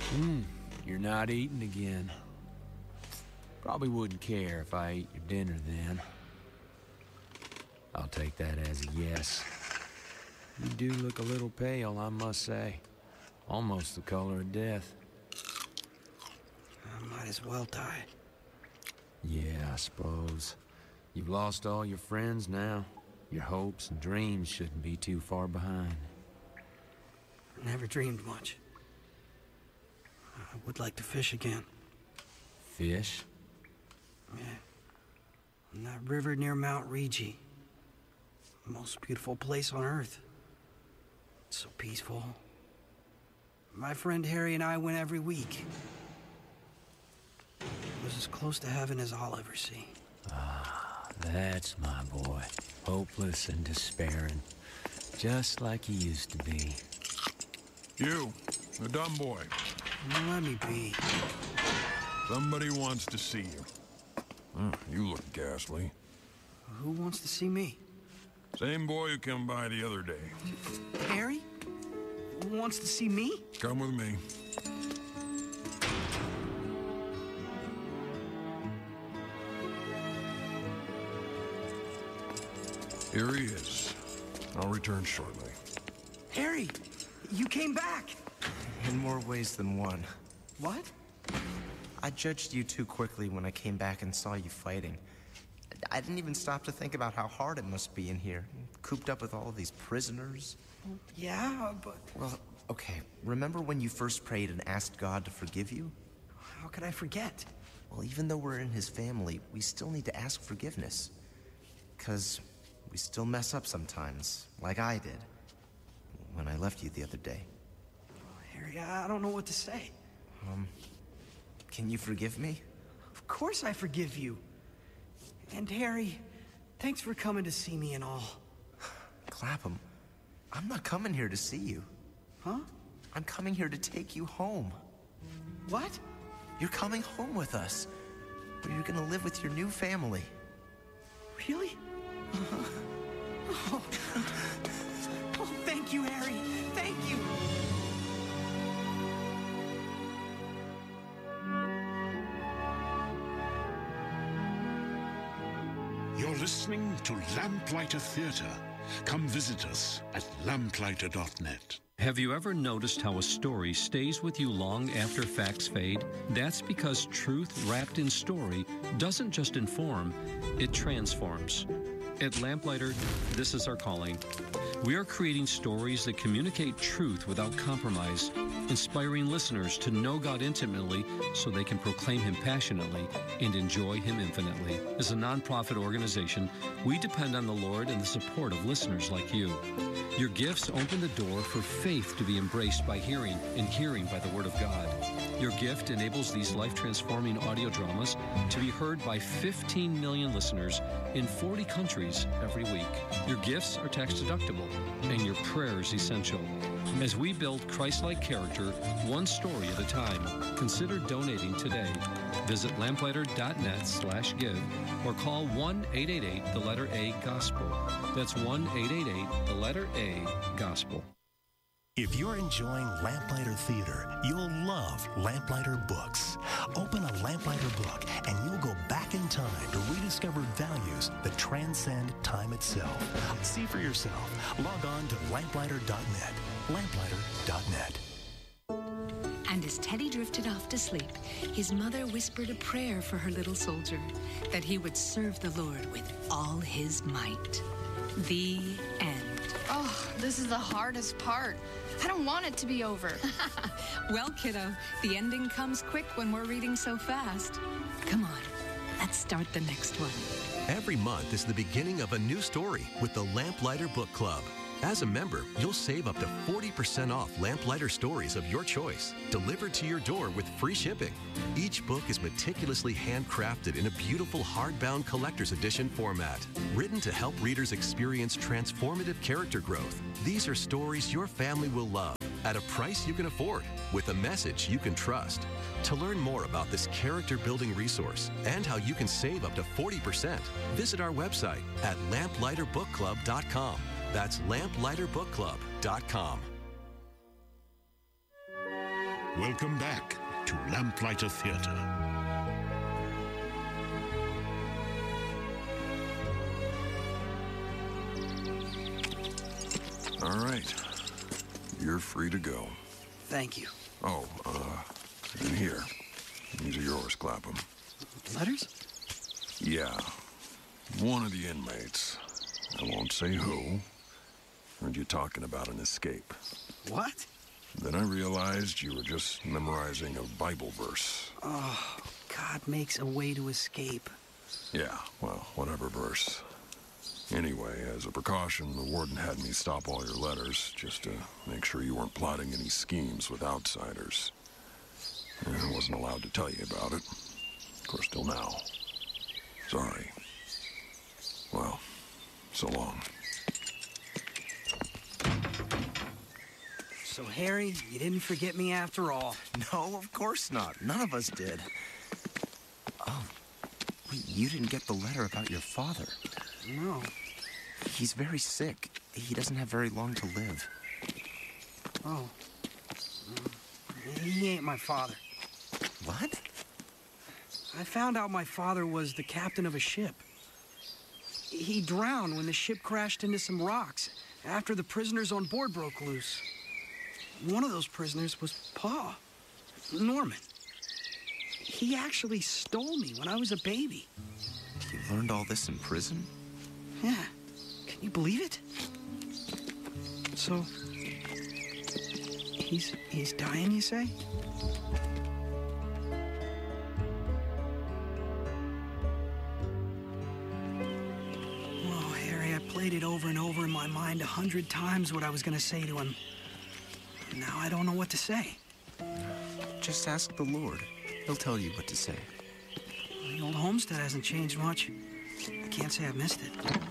You're not eating again. Probably wouldn't care if I ate your dinner then. I'll take that as a yes. You do look a little pale, I must say. Almost the color of death. I might as well die. Yeah, I suppose. You've lost all your friends now. Your hopes and dreams shouldn't be too far behind. I never dreamed much. I would like to fish again. Fish? Yeah. In that river near Mount Rigi. The most beautiful place on Earth. It's so peaceful. My friend Harry and I went every week. It was as close to heaven as I'll ever see. Ah, that's my boy. Hopeless and despairing. Just like he used to be. You, the dumb boy. Let me be. Somebody wants to see you. You look ghastly. Who wants to see me? Same boy who came by the other day. Harry? Who wants to see me? Come with me. Here he is. I'll return shortly. Harry! You came back! In more ways than one. What? I judged you too quickly when I came back and saw you fighting. I didn't even stop to think about how hard it must be in here, cooped up with all of these prisoners. Yeah, but... Well, okay, remember when you first prayed and asked God to forgive you? How could I forget? Well, even though we're in his family, we still need to ask forgiveness. 'Cause we still mess up sometimes, like I did, when I left you the other day. Harry, I don't know what to say. Can you forgive me? Of course I forgive you. And Harry, thanks for coming to see me and all. Clapham, I'm not coming here to see you. Huh? I'm coming here to take you home. What? You're coming home with us, where you're gonna live with your new family. Really? Oh, thank you, Harry. Thank you. You're listening to Lamplighter Theatre. Come visit us at lamplighter.net. Have you ever noticed how a story stays with you long after facts fade? That's because truth wrapped in story doesn't just inform, it transforms. At Lamplighter, this is our calling. We are creating stories that communicate truth without compromise, inspiring listeners to know God intimately so they can proclaim Him passionately and enjoy Him infinitely. As a nonprofit organization, we depend on the Lord and the support of listeners like you. Your gifts open the door for faith to be embraced by hearing, and hearing by the Word of God. Your gift enables these life-transforming audio dramas to be heard by 15 million listeners in 40 countries every week. Your gifts are tax-deductible, and your prayers essential. As we build Christ-like character, one story at a time, consider donating today. Visit lamplighter.net/give or call 1-888 the letter A Gospel. That's 1-888 the letter A Gospel. If you're enjoying Lamplighter Theater, you'll love Lamplighter Books. Open a Lamplighter book and you'll go back in time to rediscover values that transcend time itself. See for yourself. Log on to lamplighter.net. Lamplighter.net. And as Teddy drifted off to sleep, his mother whispered a prayer for her little soldier, that he would serve the Lord with all his might. The end. Oh, this is the hardest part. I don't want it to be over. Well, kiddo, the ending comes quick when we're reading so fast. Come on, let's start the next one. Every month is the beginning of a new story with the Lamplighter Book Club. As a member, you'll save up to 40% off Lamplighter stories of your choice, delivered to your door with free shipping. Each book is meticulously handcrafted in a beautiful hardbound collector's edition format, written to help readers experience transformative character growth. These are stories your family will love at a price you can afford, with a message you can trust. To learn more about this character-building resource and how you can save up to 40%, visit our website at lamplighterbookclub.com. That's lamplighterbookclub.com. Welcome back to Lamplighter Theatre. All right. You're free to go. Thank you. Oh, in here. These are yours, Clapham. Letters? Yeah. One of the inmates. I won't say who. Heard you talking about an escape. What? Then I realized you were just memorizing a Bible verse. Oh, God makes a way to escape. Yeah, well, whatever verse. Anyway, as a precaution, the warden had me stop all your letters, just to make sure you weren't plotting any schemes with outsiders. And I wasn't allowed to tell you about it. Of course, till now. Sorry. Well, so long. So, Harry, you didn't forget me after all. No, of course not. None of us did. Oh, wait, you didn't get the letter about your father. No. He's very sick. He doesn't have very long to live. Oh. He ain't my father. What? I found out my father was the captain of a ship. He drowned when the ship crashed into some rocks after the prisoners on board broke loose. One of those prisoners was Pa, Norman. He actually stole me when I was a baby. You learned all this in prison? Yeah. Can you believe it? So, he's dying, you say? Oh, Harry, I played it over and over in my mind 100 times what I was gonna say to him. Now I don't know what to say. Just ask the Lord. He'll tell you what to say. The old homestead hasn't changed much. I can't say I've missed it.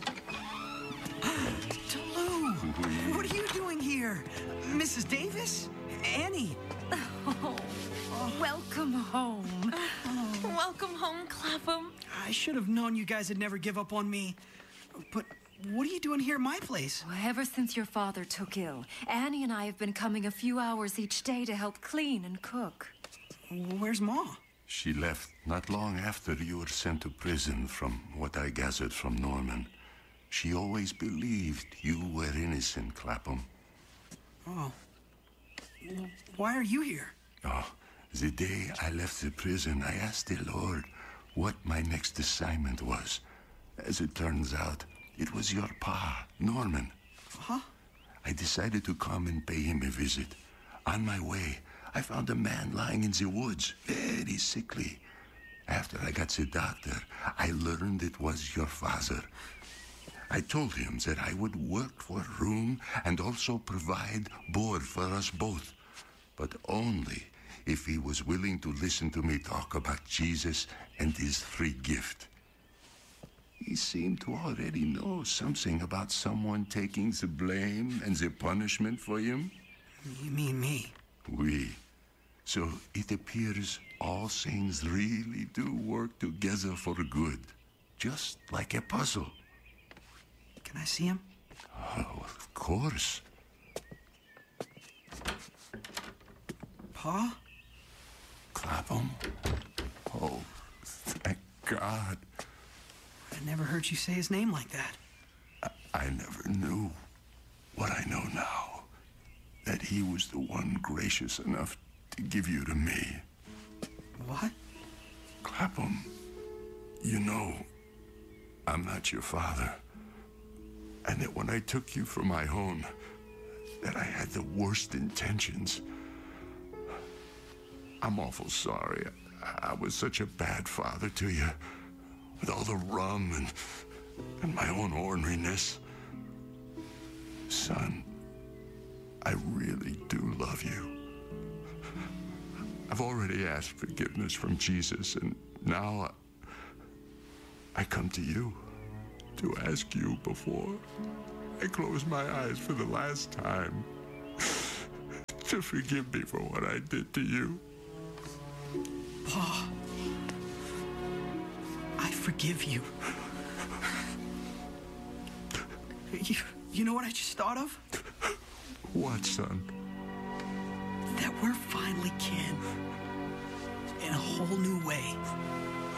Tolu! What are you doing here? Mrs. Davis? Annie? Oh, welcome home. Welcome home, Clapham. I should have known you guys would never give up on me. But what are you doing here at my place? Well, ever since your father took ill, Annie and I have been coming a few hours each day to help clean and cook. Where's Ma? She left not long after you were sent to prison, from what I gathered from Norman. She always believed you were innocent, Clapham. Oh. Why are you here? Oh, the day I left the prison, I asked the Lord what my next assignment was. As it turns out, it was your pa, Norman. Huh? I decided to come and pay him a visit. On my way, I found a man lying in the woods, very sickly. After I got the doctor, I learned it was your father. I told him that I would work for a room and also provide board for us both, but only if he was willing to listen to me talk about Jesus and his free gift. He seemed to already know something about someone taking the blame and the punishment for him. You mean me? Oui. So it appears all things really do work together for good, just like a puzzle. Can I see him? Oh, of course. Pa? Clapham? Oh, thank God. I never heard you say his name like that. I never knew what I know now. That he was the one gracious enough to give you to me. What? Clapham, you know, I'm not your father. And that when I took you from my home, that I had the worst intentions. I'm awful sorry. I was such a bad father to you. With all the rum and my own orneriness. Son, I really do love you. I've already asked forgiveness from Jesus, and now I come to you to ask you before I close my eyes for the last time to forgive me for what I did to you. Pa, I forgive you. You know what I just thought of? What, son? That we're finally kids. in a whole new way.